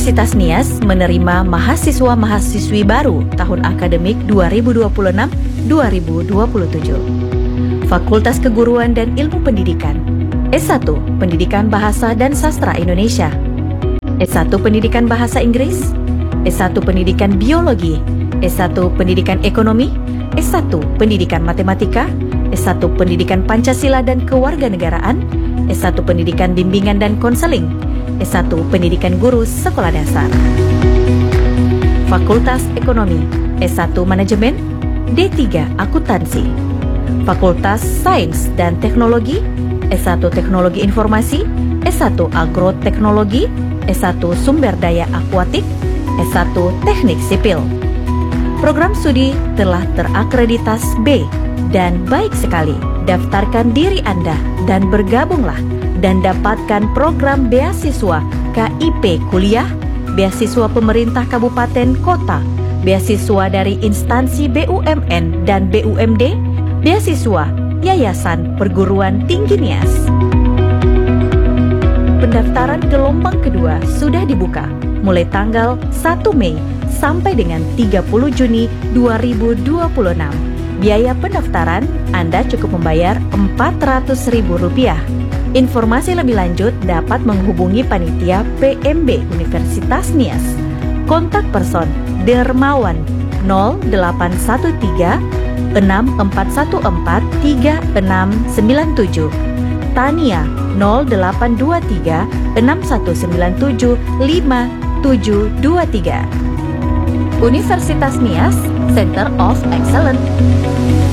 Universitas Nias menerima mahasiswa-mahasiswi baru tahun akademik 2026-2027. Fakultas Keguruan dan Ilmu Pendidikan, S1 Pendidikan Bahasa dan Sastra Indonesia, S1 Pendidikan Bahasa Inggris, S1 Pendidikan Biologi, S1 Pendidikan Ekonomi, S1 Pendidikan Matematika, S1 Pendidikan Pancasila dan Kewarganegaraan, S1 Pendidikan Bimbingan dan Konseling, S1 Pendidikan Guru Sekolah Dasar. Fakultas Ekonomi, S1 Manajemen, D3 Akuntansi. Fakultas Sains dan Teknologi, S1 Teknologi Informasi, S1 Agroteknologi, S1 Sumber Daya Akuatik, S1 Teknik Sipil. Program studi telah terakreditasi B dan baik sekali. Daftarkan diri Anda dan bergabunglah dan dapatkan program beasiswa KIP Kuliah, beasiswa pemerintah kabupaten kota, beasiswa dari instansi BUMN dan BUMD, beasiswa Yayasan Perguruan Tinggi Nias. Pendaftaran gelombang kedua sudah dibuka mulai tanggal 1 Mei sampai dengan 30 Juni 2026. Biaya pendaftaran Anda cukup membayar Rp400.000. Informasi lebih lanjut dapat menghubungi panitia PMB Universitas Nias. Kontak person Dermawan 0813 6414 3697, Tania 0823 6197 5723. Universitas Nias, Center of Excellence.